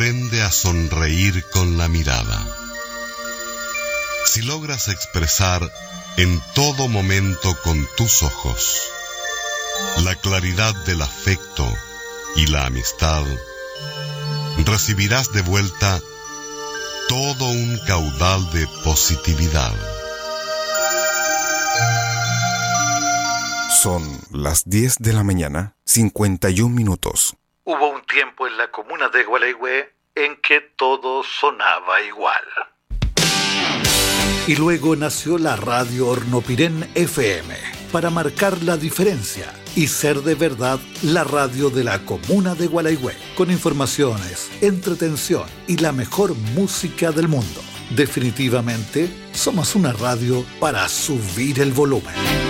aprende a sonreír con la mirada. Si logras expresar en todo momento con tus ojos la claridad del afecto y la amistad, recibirás de vuelta todo un caudal de positividad. Son las 10 de la mañana, 51 minutos. Hubo un tiempo en la comuna de Gualeguay en que todo sonaba igual. Y luego nació la radio Hornopirén FM, para marcar la diferencia y ser de verdad la radio de la comuna de Gualeguay, con informaciones, entretención y la mejor música del mundo. Definitivamente, somos una radio para subir el volumen.